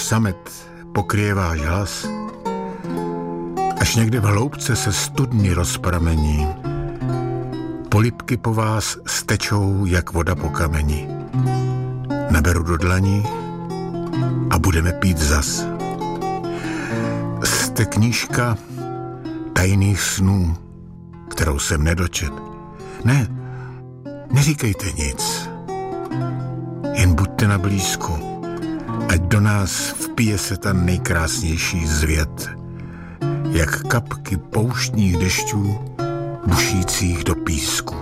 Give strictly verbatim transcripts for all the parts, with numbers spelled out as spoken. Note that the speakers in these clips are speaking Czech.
samet pokryje váš hlas, až někde v hloubce se studny rozpramení, polibky po vás stečou jak voda po kameni. Naberu do dlaní a budeme pít zas. Jste knížka tajných snů, kterou jsem nedočet. Ne, neříkejte nic. Jen buďte na blízku, ať do nás vpije se ta nejkrásnější zvět, jak kapky pouštních dešťů bušících do písku.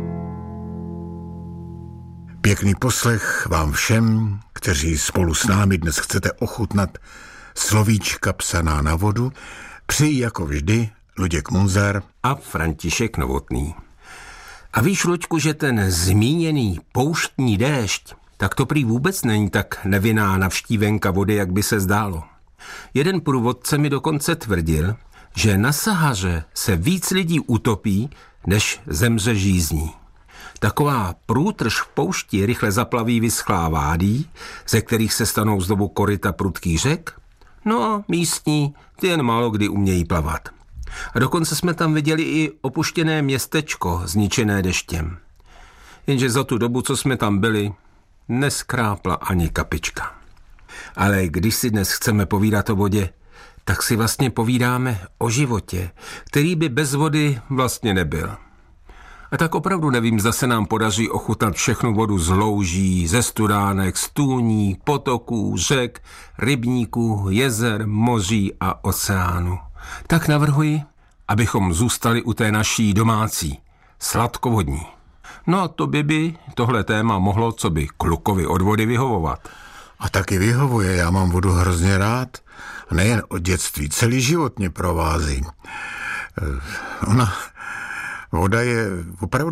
Pěkný poslech vám všem, kteří spolu s námi dnes chcete ochutnat slovíčka psaná na vodu, přeji jako vždy Luděk Munzar a František Novotný. A víš, Luďku, že ten zmíněný pouštní déšť, tak to prý vůbec není tak nevinná navštívenka vody, jak by se zdálo. Jeden průvodce mi dokonce tvrdil, že na Sahaře se víc lidí utopí, než zemře žízní. Taková průtrž v poušti rychle zaplaví vyschlá vádí, ze kterých se stanou znovu koryta prudkých řek. No a místní, ty jen málo kdy umějí plavat. A dokonce jsme tam viděli i opuštěné městečko zničené deštěm. Jenže za tu dobu, co jsme tam byli, neskrápla ani kapička. Ale když si dnes chceme povídat o vodě, tak si vlastně povídáme o životě, který by bez vody vlastně nebyl. A tak opravdu nevím, zda se nám podaří ochutnat všechnu vodu z louží, ze studánek, stůní, potoků, řek, rybníků, jezer, moří a oceánu. Tak navrhuji, abychom zůstali u té naší domácí, sladkovodní. No a to by by tohle téma mohlo, co by klukovi od vody vyhovovat. A taky vyhovuje, já mám vodu hrozně rád. Nejen od dětství, celý život mě provází. Ona, voda je opravdu